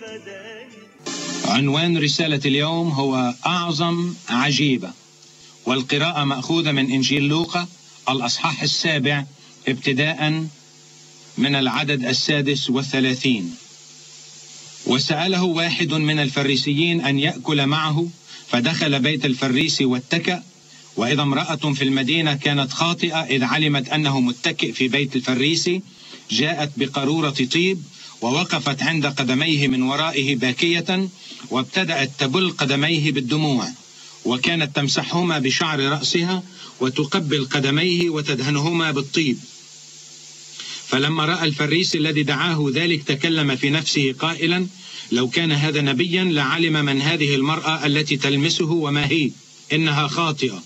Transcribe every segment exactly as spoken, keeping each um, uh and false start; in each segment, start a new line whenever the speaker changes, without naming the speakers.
عنوان رسالة اليوم هو أعظم عجيبة، والقراءة مأخوذة من إنجيل لوقا الأصحاح السابع ابتداء من العدد السادس والثلاثين. وسأله واحد من الفريسيين أن يأكل معه، فدخل بيت الفريسي واتكأ. وإذا امرأة في المدينة كانت خاطئة إذ علمت أنه متكئ في بيت الفريسي، جاءت بقارورة طيب ووقفت عند قدميه من ورائه باكية، وابتدأت تبل قدميه بالدموع، وكانت تمسحهما بشعر رأسها وتقبل قدميه وتدهنهما بالطيب. فلما رأى الفريسي الذي دعاه ذلك تكلم في نفسه قائلا: لو كان هذا نبيا لعلم من هذه المرأة التي تلمسه وما هي، إنها خاطئة.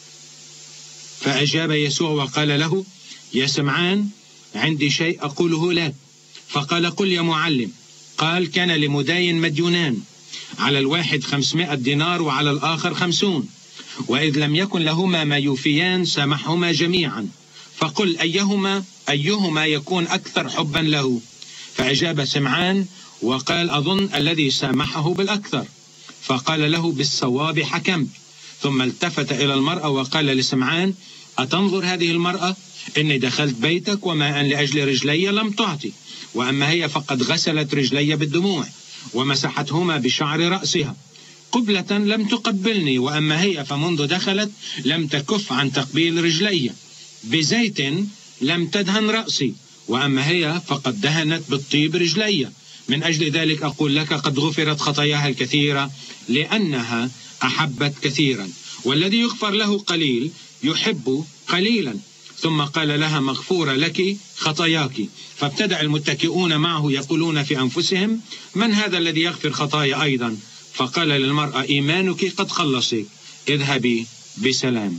فأجاب يسوع وقال له: يا سمعان، عندي شيء أقوله لك. فقال: قل يا معلم. قال: كان لمداين مديونان، على الواحد خمسمائة دينار وعلى الآخر خمسون، وإذ لم يكن لهما ما يوفيان سامحهما جميعا، فقل أيهما أيهما يكون أكثر حبا له. فأجاب سمعان وقال: أظن الذي سامحه بالأكثر. فقال له: بالصواب حكمت. ثم التفت إلى المرأة وقال لسمعان: أتنظر هذه المرأة؟ إني دخلت بيتك وماء لأجل رجلي لم تعطي، وأما هي فقد غسلت رجلي بالدموع ومسحتهما بشعر رأسها. قبلة لم تقبلني، وأما هي فمنذ دخلت لم تكف عن تقبيل رجلي. بزيت لم تدهن رأسي، وأما هي فقد دهنت بالطيب رجلي. من أجل ذلك أقول لك قد غفرت خطاياها الكثيرة، لأنها أحبت كثيرا. والذي يغفر له قليل يحب قليلا. ثم قال لها: مغفورة لك خطاياك. فابتدأ المتكئون معه يقولون في أنفسهم: من هذا الذي يغفر خطايا أيضا؟ فقال للمرأة: إيمانك قد خلصك، اذهبي بسلام.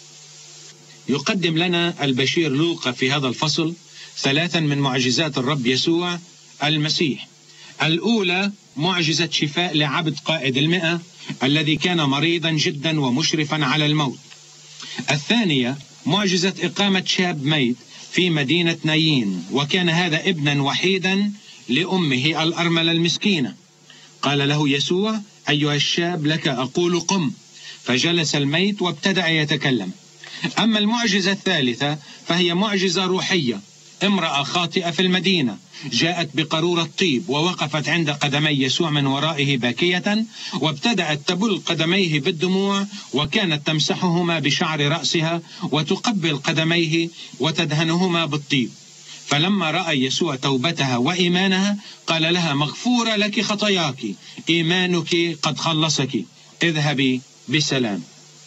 يقدم لنا البشير لوقا في هذا الفصل ثلاثا من معجزات الرب يسوع المسيح. الأولى معجزة شفاء لعبد قائد المئة الذي كان مريضا جدا ومشرفا على الموت. الثانية معجزة إقامة شاب ميت في مدينة نايين، وكان هذا ابنا وحيدا لأمه الأرملة المسكينة. قال له يسوع: أيها الشاب، لك أقول قم. فجلس الميت وابتدأ يتكلم. أما المعجزة الثالثة فهي معجزة روحية. امرأة خاطئة في المدينة جاءت بقارورة طيب ووقفت عند قدمي يسوع من ورائه باكية، وابتدأت تبل قدميه بالدموع، وكانت تمسحهما بشعر رأسها وتقبل قدميه وتدهنهما بالطيب. فلما رأى يسوع توبتها وإيمانها قال لها: مغفورة لك خطاياك، إيمانك قد خلصك، اذهبي بسلام.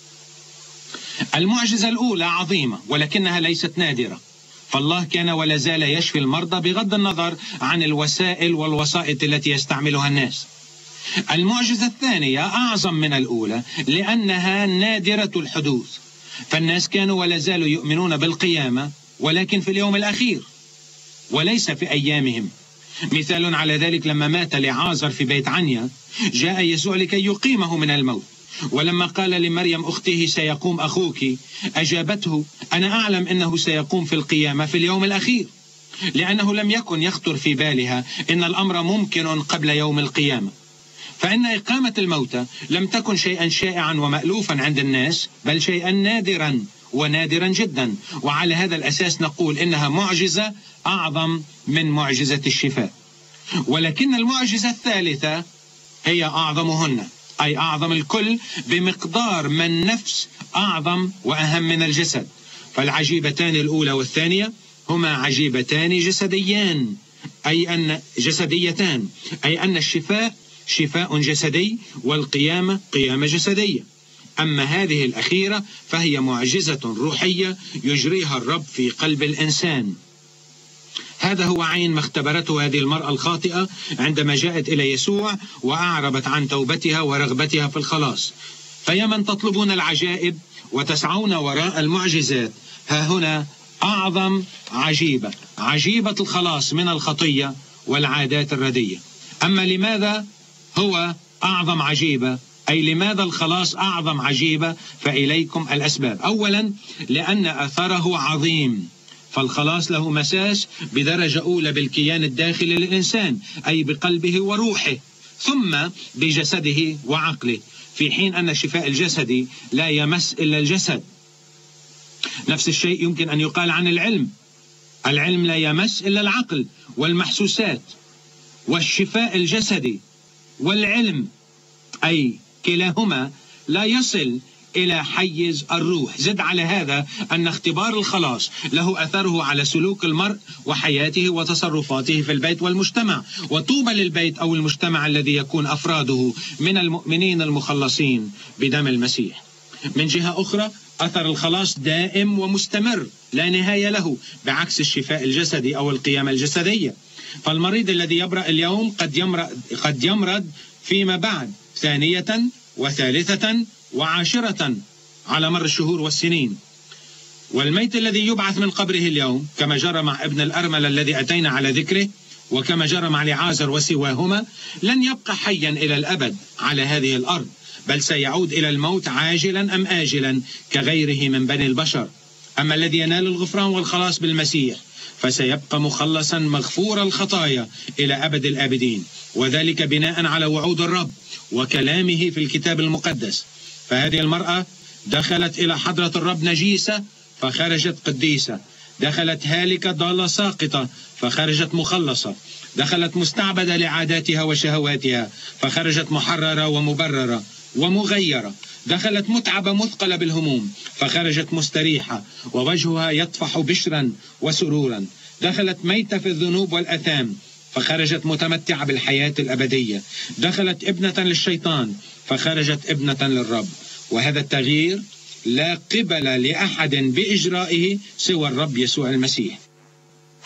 المعجزة الأولى عظيمة ولكنها ليست نادرة، فالله كان ولا زال يشفي المرضى بغض النظر عن الوسائل والوسائط التي يستعملها الناس. المعجزة الثانية أعظم من الأولى لأنها نادرة الحدوث، فالناس كانوا ولا زالوا يؤمنون بالقيامة، ولكن في اليوم الأخير وليس في أيامهم. مثال على ذلك لما مات لعازر في بيت عنيا، جاء يسوع لكي يقيمه من الموت. ولما قال لمريم أخته: سيقوم أخوك، أجابته: أنا أعلم أنه سيقوم في القيامة في اليوم الأخير، لأنه لم يكن يخطر في بالها إن الأمر ممكن قبل يوم القيامة. فإن إقامة الموتى لم تكن شيئا شائعا ومألوفا عند الناس، بل شيئا نادرا ونادرا جدا. وعلى هذا الأساس نقول إنها معجزة أعظم من معجزة الشفاء. ولكن المعجزة الثالثة هي أعظمهن، أي أعظم الكل بمقدار ما النفس أعظم وأهم من الجسد. فالعجيبتان الأولى والثانية هما عجيبتان جسديان، أي أن جسديتان، أي أن الشفاء شفاء جسدي والقيامة قيامة جسدية. أما هذه الأخيرة فهي معجزة روحية يجريها الرب في قلب الإنسان. هذا هو عين ما اختبرته هذه المرأة الخاطئة عندما جاءت إلى يسوع وأعربت عن توبتها ورغبتها في الخلاص. فيا من تطلبون العجائب وتسعون وراء المعجزات، ها هنا أعظم عجيبة، عجيبة الخلاص من الخطية والعادات الردية. أما لماذا هو أعظم عجيبة، أي لماذا الخلاص أعظم عجيبة؟ فإليكم الأسباب. أولا، لأن أثره عظيم، فالخلاص له مساس بدرجة أولى بالكيان الداخلي للإنسان، أي بقلبه وروحه، ثم بجسده وعقله، في حين أن الشفاء الجسدي لا يمس إلا الجسد. نفس الشيء يمكن أن يقال عن العلم. العلم لا يمس إلا العقل والمحسوسات، والشفاء الجسدي والعلم أي كلاهما لا يصل إلى حيز الروح. زد على هذا أن اختبار الخلاص له أثره على سلوك المرء وحياته وتصرفاته في البيت والمجتمع، وطوبى للبيت أو المجتمع الذي يكون أفراده من المؤمنين المخلصين بدم المسيح. من جهة أخرى أثر الخلاص دائم ومستمر لا نهاية له، بعكس الشفاء الجسدي أو القيامة الجسدية. فالمريض الذي يبرأ اليوم قد يمرض, قد يمرض فيما بعد ثانية وثالثة وعاشرة على مر الشهور والسنين. والميت الذي يبعث من قبره اليوم كما جرى مع ابن الأرملة الذي أتينا على ذكره، وكما جرى مع لعازر وسواهما، لن يبقى حيا إلى الأبد على هذه الأرض، بل سيعود إلى الموت عاجلا أم آجلا كغيره من بني البشر. أما الذي ينال الغفران والخلاص بالمسيح فسيبقى مخلصا مغفور الخطايا إلى أبد الآبدين، وذلك بناء على وعود الرب وكلامه في الكتاب المقدس. فهذه المرأة دخلت إلى حضرة الرب نجيسة فخرجت قديسة، دخلت هالكة ضالة ساقطة فخرجت مخلصة، دخلت مستعبدة لعاداتها وشهواتها فخرجت محررة ومبررة ومغيرة، دخلت متعبة مثقلة بالهموم فخرجت مستريحة ووجهها يطفح بشرا وسرورا، دخلت ميتة في الذنوب والأثام فخرجت متمتعة بالحياة الأبدية، دخلت ابنة للشيطان فخرجت ابنة للرب. وهذا التغيير لا قبل لأحد بإجرائه سوى الرب يسوع المسيح.